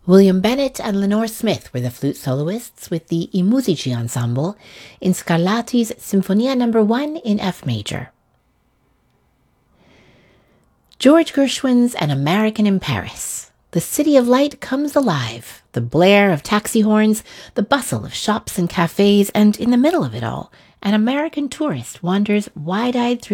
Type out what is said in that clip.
William Bennett and Lenore Smith were the flute soloists with the I Musici Ensemble in Scarlatti's Sinfonia No. 1 in F major. George Gershwin's An American in Paris. The city of light comes alive, the blare of taxi horns, the bustle of shops and cafes, and in the middle of it all, an American tourist wanders wide-eyed through